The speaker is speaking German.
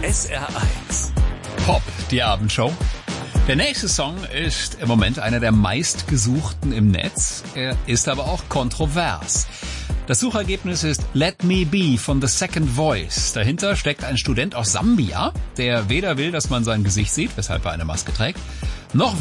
SR1 Pop, die Abendshow. Der nächste Song ist im Moment einer der meistgesuchten im Netz. Er ist aber auch kontrovers. Das Suchergebnis ist Let Me Be von The Second Voice. Dahinter steckt ein Student aus Sambia, der weder will, dass man sein Gesicht sieht, weshalb er eine Maske trägt, noch